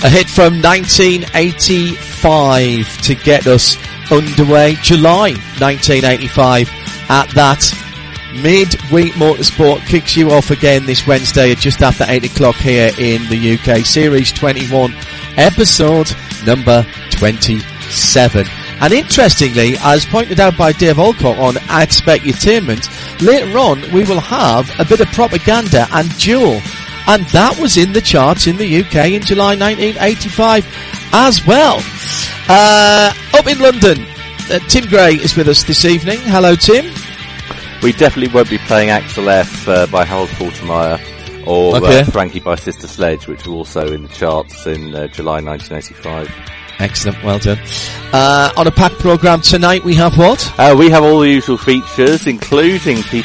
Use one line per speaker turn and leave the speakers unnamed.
A hit from 1985 to get us underway. July 1985 at that. Midweek Motorsport kicks you off again this Wednesday at just after 8 o'clock here in the UK. Series 21, episode number 27. And interestingly, as pointed out by Dave Alcott on Expecutainment, later on we will have a bit of propaganda and duel. And that was in the charts in the UK in July 1985 as well. Up in London, Tim Gray is with us this evening. Hello, Tim.
We definitely won't be playing Axel F by Harold Faltermeyer or Frankie by Sister Sledge, which were also in the charts in July 1985.
Excellent, well done. On a packed programme tonight, we have what?
We have all the usual features, including Peter